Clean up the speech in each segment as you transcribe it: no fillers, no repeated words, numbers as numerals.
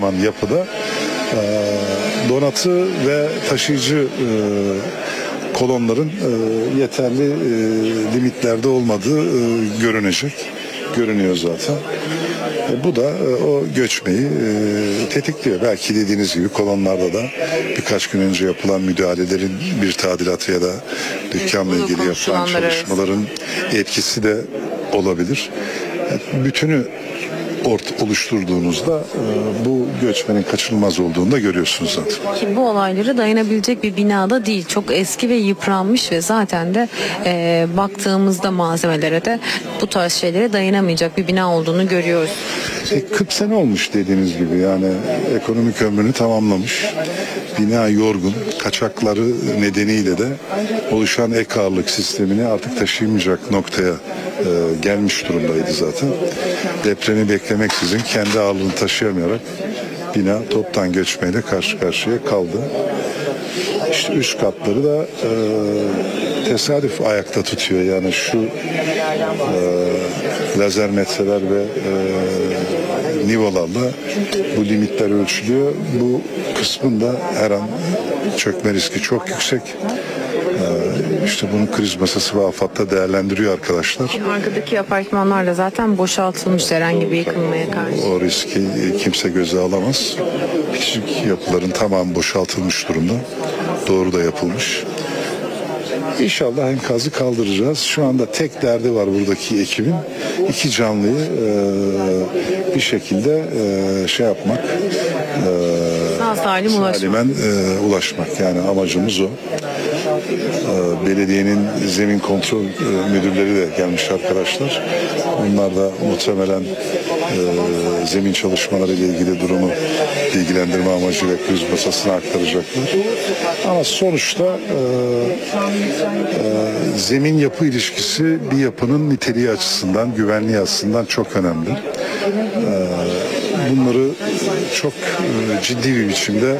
kocaman yapıda donatı ve taşıyıcı kolonların yeterli limitlerde olmadığı görünüyor zaten. Bu da o göçmeyi tetikliyor. Belki dediğiniz gibi kolonlarda da birkaç gün önce yapılan müdahalelerin bir tadilatı ya da dükkanla ilgili yapılan çalışmaların etkisi de olabilir. Bütünü oluşturduğunuzda bu göçmenin kaçınılmaz olduğunu da görüyorsunuz zaten. Ki bu olaylara dayanabilecek bir binada değil. Çok eski ve yıpranmış ve zaten de baktığımızda malzemelere de bu tarz şeylere dayanamayacak bir bina olduğunu görüyoruz. 40 sene olmuş dediğiniz gibi, yani ekonomik ömrünü tamamlamış. Bina yorgun, kaçakları nedeniyle de oluşan ek ağırlık sistemini artık taşıyamayacak noktaya gelmiş durumdaydı zaten. Depremi beklemeksizin kendi ağırlığını taşıyamayarak bina toptan göçmeyle karşı karşıya kaldı. İşte üst katları da tesadüf ayakta tutuyor. Yani şu lazer metreler ve nivolarla bu limitler ölçülüyor. Bu kısmın da her an çökme riski çok yüksek. İşte bunu kriz masası ve AFAD'da değerlendiriyor arkadaşlar. Arkadaki apartmanlar da zaten boşaltılmış herhangi bir yıkılmaya karşı. O riski kimse göze alamaz. Küçük yapıların tamamı boşaltılmış durumda. Doğru da yapılmış. İnşallah enkazı kaldıracağız. Şu anda tek derdi var buradaki ekibin. 2 canlıyı bir şekilde yapmak. Salimen ulaşmak. Yani amacımız o. Belediyenin zemin kontrol müdürleri de gelmiş arkadaşlar. Onlar da muhtemelen zemin çalışmaları ile ilgili durumu bilgilendirme amacıyla kriz masasına aktaracaklar. Ama sonuçta zemin yapı ilişkisi bir yapının niteliği açısından, güvenliği açısından çok önemli. Bunları çok ciddi bir biçimde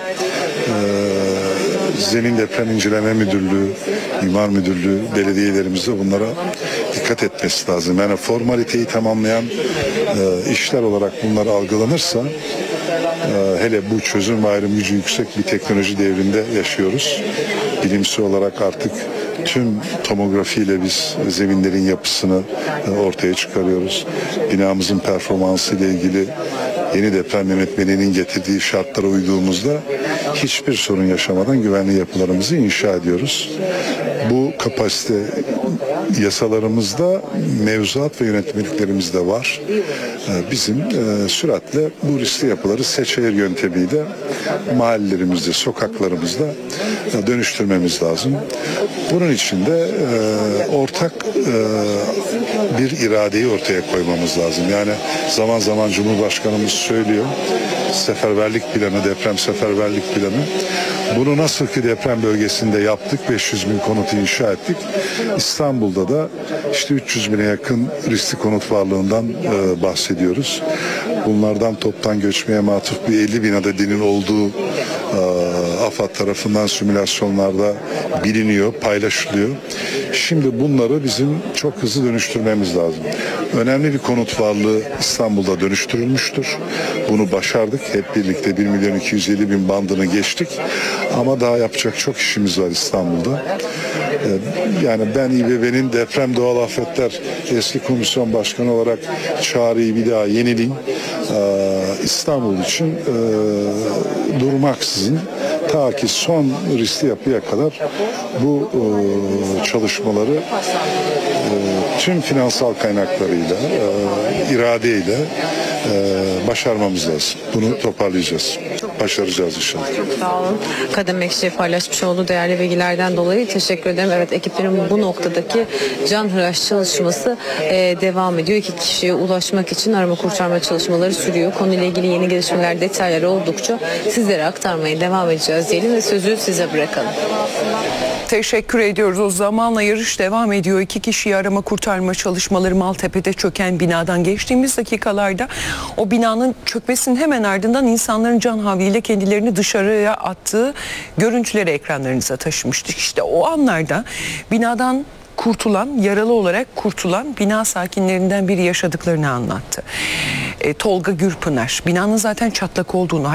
Zemin Deprem İnceleme Müdürlüğü, İmar Müdürlüğü, belediyelerimizde bunlara dikkat etmesi lazım. Yani formaliteyi tamamlayan işler olarak bunlar algılanırsa, hele bu çözüm ve ayrım gücü yüksek bir teknoloji devrinde yaşıyoruz. Bilimsel olarak artık tüm tomografiyle biz zeminlerin yapısını ortaya çıkarıyoruz. Binamızın performansı ile ilgili yeni deprem yönetmeliğinin getirdiği şartlara uyduğumuzda hiçbir sorun yaşamadan güvenli yapılarımızı inşa ediyoruz. Bu kapasite yasalarımızda, mevzuat ve yönetmeliklerimizde var. Bizim süratle bu riskli yapıları seçeğir yöntemiyle mahallelerimizde, sokaklarımızda dönüştürmemiz lazım. Bunun için de ortak bir iradeyi ortaya koymamız lazım. Yani zaman zaman Cumhurbaşkanımız söylüyor, seferberlik planı, deprem seferberlik planı. Bunu nasıl ki deprem bölgesinde yaptık, 500 bin konut inşa ettik. İstanbul'da da işte 300 bine yakın riskli konut varlığından bahsediyoruz. Bunlardan toptan göçmeye matuf bir 50 bin adedinin olduğu AFAD tarafından simülasyonlarda biliniyor, paylaşılıyor. Şimdi bunları bizim çok hızlı dönüştürmemiz lazım. Önemli bir konut varlığı İstanbul'da dönüştürülmüştür. Bunu başardık. Hep birlikte 1.250.000 bandını geçtik. Ama daha yapacak çok işimiz var İstanbul'da. Yani ben İBB'nin deprem doğal afetler eski komisyon başkanı olarak çağrıyı bir daha yenileyim. İstanbul için durmaksızın ta ki son riskli yapıya kadar bu çalışmaları tüm finansal kaynaklarıyla, iradeyle başarmamız lazım. Bunu toparlayacağız. Başaracağız inşallah. Çok sağ olun. Kadın Bekçi paylaşmış olduğu değerli bilgilerden dolayı teşekkür ederim. Evet, ekiplerin bu noktadaki canhıraş çalışması devam ediyor. 2 kişiye ulaşmak için arama kurtarma çalışmaları sürüyor. Konuyla ilgili yeni gelişmeler, detaylar oldukça sizlere aktarmaya devam edeceğiz diyelim ve sözü size bırakalım. Teşekkür ediyoruz. O zamanla yarış devam ediyor. 2 kişiyi arama kurtarma çalışmaları Maltepe'de çöken binadan geçtiğimiz dakikalarda o binanın çökmesinin hemen ardından insanların can havliyle kendilerini dışarıya attığı görüntüleri ekranlarınıza taşımıştık. İşte o anlarda binadan kurtulan, yaralı olarak kurtulan bina sakinlerinden biri yaşadıklarını anlattı. Tolga Gürpınar, binanın zaten çatlak olduğunu,